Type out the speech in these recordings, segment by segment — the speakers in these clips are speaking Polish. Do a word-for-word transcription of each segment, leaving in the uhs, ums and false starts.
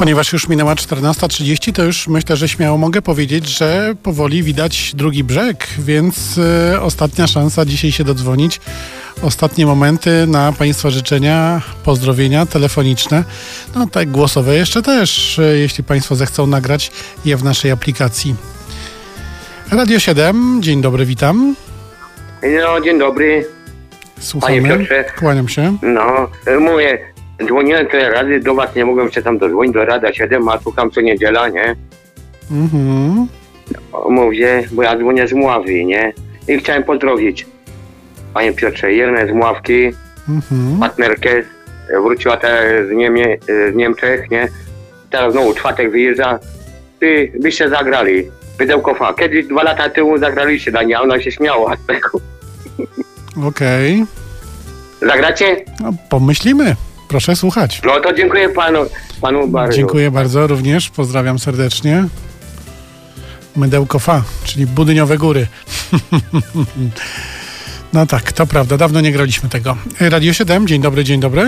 Ponieważ już minęła czternasta trzydzieści, to już myślę, że śmiało mogę powiedzieć, że powoli widać drugi brzeg, więc y, ostatnia szansa dzisiaj się dodzwonić. Ostatnie momenty na Państwa życzenia, pozdrowienia telefoniczne, no tak głosowe jeszcze też, y, jeśli Państwo zechcą nagrać je w naszej aplikacji. Radio siedem, dzień dobry, witam. No, dzień dobry. Słuchamy. Panie Piotrze. Kłaniam się. No, mówię, dzwoniłem tyle razy do was, nie mogłem się tam dodzwonić do Radia siedem, a słucham co niedziela, nie? Mhm. Mówię, bo ja dzwonię z Mławy, nie? I chciałem pozdrowić Panie Piotrze, Jelnę z Mławki, Mhm. partnerkę, wróciła teraz z, Niemie, z Niemczech, nie? Teraz znowu czwartek wyjeżdża. Ty, byście zagrali. Pydełkowa. Kiedyś dwa lata temu zagraliście dla niej, a ona się śmiała z tego. Okej. Zagracie? No, pomyślimy. Proszę słuchać. No to dziękuję panu, panu bardzo. Dziękuję bardzo również. Pozdrawiam serdecznie. Mydełko Fa, czyli Budyniowe Góry. No tak, to prawda. Dawno nie graliśmy tego. Radio siedem, dzień dobry, dzień dobry.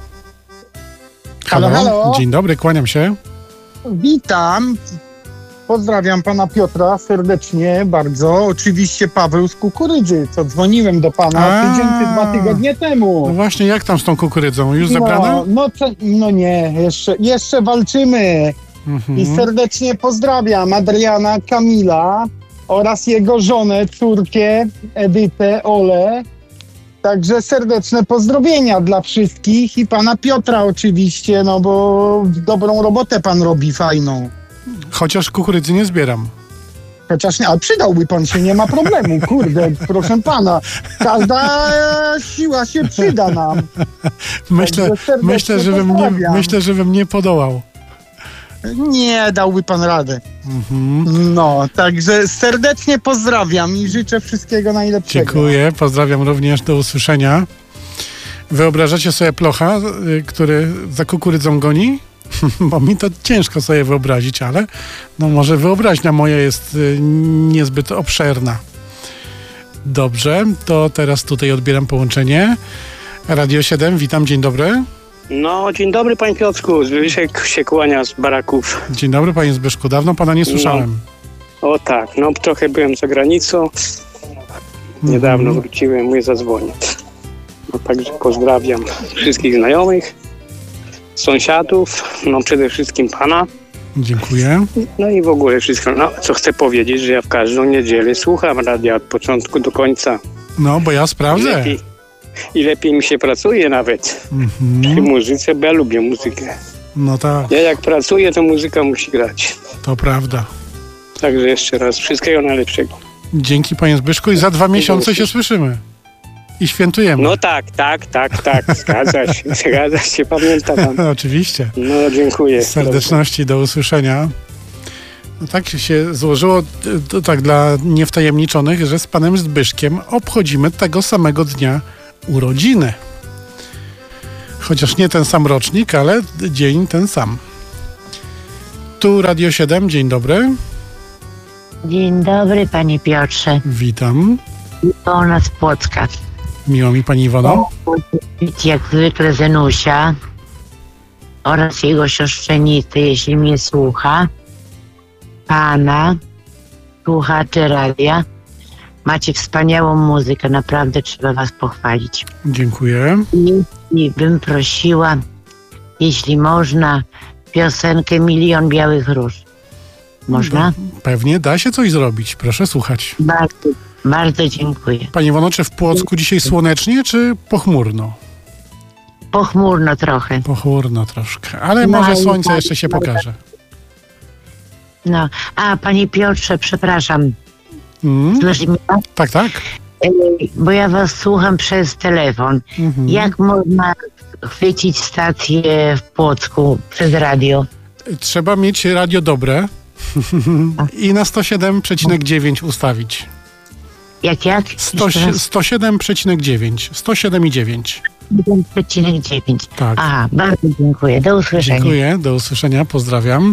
Halo, halo. Dzień dobry, kłaniam się. Witam. Pozdrawiam pana Piotra serdecznie bardzo. Oczywiście Paweł z Kukurydzy, co dzwoniłem do pana A. tydzień czy dwa tygodnie No temu. właśnie, jak tam z tą kukurydzą? Już zebrana? No, no, co- no nie, jeszcze, jeszcze walczymy. Mhm. I serdecznie pozdrawiam Adriana, Kamila oraz jego żonę, córkę Edytę, Olę. Także serdeczne pozdrowienia dla wszystkich i pana Piotra oczywiście, no bo dobrą robotę pan robi, fajną. Chociaż kukurydzy nie zbieram. Chociaż nie, ale przydałby pan się, nie ma problemu, kurde, proszę pana. Każda e, siła się przyda nam. Myślę, Także serdecznie myślę, żebym nie, pozdrawiam. myślę, żebym nie podołał. Nie, dałby pan radę. Mhm. No, także serdecznie pozdrawiam i życzę wszystkiego najlepszego. Dziękuję, pozdrawiam również, do usłyszenia. Wyobrażacie sobie plocha, y, który za kukurydzą goni? Bo mi to ciężko sobie wyobrazić, ale no może wyobraźnia moja jest y, niezbyt obszerna. Dobrze, to teraz tutaj odbieram połączenie. Radio siedem, witam, dzień dobry. No, dzień dobry panie Piotrku, Zbyszek się kłania z baraków. Dzień dobry panie Zbyszku, dawno pana nie słyszałem. O tak, no trochę byłem za granicą, niedawno Mhm. wróciłem, mówię zadzwonię. No także pozdrawiam wszystkich znajomych, sąsiadów, no przede wszystkim pana. Dziękuję. No i w ogóle wszystko, no co chcę powiedzieć, że ja w każdą niedzielę słucham radia od początku do końca. No, bo ja I sprawdzę. lepiej, i lepiej mi się pracuje nawet przy Mhm. muzyce, bo ja lubię muzykę. No tak, Ja jak pracuję, to muzyka musi grać. to prawda. Także jeszcze raz wszystkiego najlepszego. Dzięki panie Zbyszku i za dwa miesiące się słyszymy. I świętujemy. No tak, tak, tak, tak, zgadza się, zgadza się, pamiętam pan. Oczywiście. No dziękuję. Z serdeczności, do usłyszenia. No tak się złożyło, to tak dla niewtajemniczonych, że z panem Zbyszkiem obchodzimy tego samego dnia urodziny. Chociaż nie ten sam rocznik, ale dzień ten sam. Tu Radio siedem, dzień dobry. Dzień dobry, panie Piotrze. Witam. Iwona z Płocka. Miło mi pani Iwono. Jak zwykle Zenusia oraz jego siostrzenicy, jeśli mnie słucha, pana, słuchaczy radia. Macie wspaniałą muzykę, naprawdę trzeba was pochwalić. Dziękuję. I bym prosiła, jeśli można, piosenkę Milion Białych Róż. Można? Pewnie da się coś zrobić. Proszę słuchać. Bardzo, bardzo dziękuję. Pani Iwono, czy w Płocku dzisiaj słonecznie, czy pochmurno? Pochmurno trochę. Pochmurno troszkę, ale No może i słońce tak, jeszcze się tak. pokaże. No, a panie Piotrze, przepraszam, Mm? słyszy mnie pan? Tak, tak. Ej, bo ja was słucham przez telefon. Mhm. Jak można chwycić stację w Płocku przez radio? Trzeba mieć radio dobre i na sto siedem przecinek dziewięć ustawić. Jak, jak? sto, Jeszcze raz. sto siedem przecinek dziewięć. sto siedem i dziewięć. jeden przecinek dziewięć. Tak. Aha, bardzo dziękuję. Do usłyszenia. Dziękuję, do usłyszenia, pozdrawiam.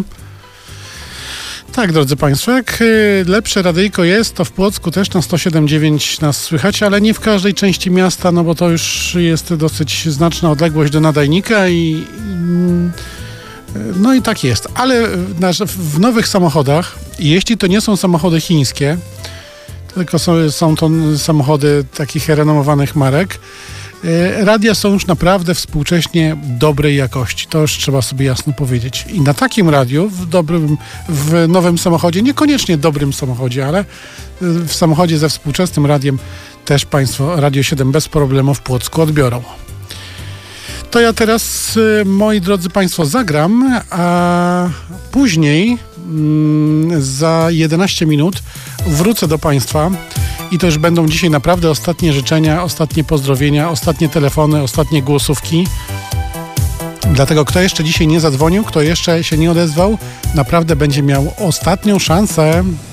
Tak, drodzy Państwo, jak y, lepsze radyjko jest, to w Płocku też na sto siedem dziewięć nas słychać, ale nie w każdej części miasta, no bo to już jest dosyć znaczna odległość do nadajnika i, No i tak jest. Ale w nowych samochodach, jeśli to nie są samochody chińskie, tylko są, są to samochody takich renomowanych marek, radia są już naprawdę współcześnie dobrej jakości. To już trzeba sobie jasno powiedzieć. I na takim radiu, w dobrym, w nowym samochodzie, niekoniecznie dobrym samochodzie, ale w samochodzie ze współczesnym radiem też Państwo Radio siedem bez problemu w Płocku odbiorą. To ja teraz, moi drodzy Państwo, zagram, a później mm, za jedenaście minut wrócę do Państwa i to już będą dzisiaj naprawdę ostatnie życzenia, ostatnie pozdrowienia, ostatnie telefony, ostatnie głosówki. Dlatego kto jeszcze dzisiaj nie zadzwonił, kto jeszcze się nie odezwał, naprawdę będzie miał ostatnią szansę